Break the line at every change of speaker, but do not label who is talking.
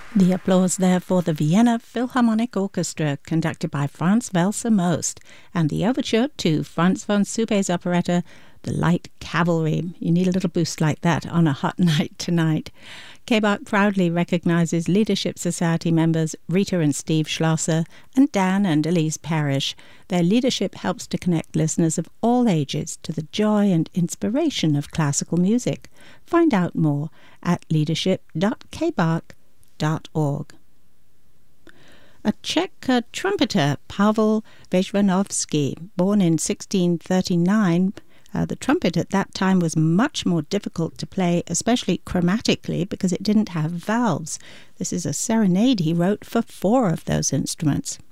The applause there for the Vienna Philharmonic Orchestra, conducted by Franz Welser Most, and the overture to Franz von Suppe's operetta, The Light Cavalry. You need a little boost like that on a hot night tonight. KBARC proudly recognizes Leadership Society members Rita and Steve Schlosser and Dan and Elise Parrish. Their leadership helps to connect listeners of all ages to the joy and inspiration of classical music. Find out more at leadership.kbark.org. A Czech trumpeter, Pavel Vezhvanovsky, born in 1639, the trumpet at that time was much more difficult to play, especially chromatically, because it didn't have valves. This is a serenade he wrote for 4 of those instruments.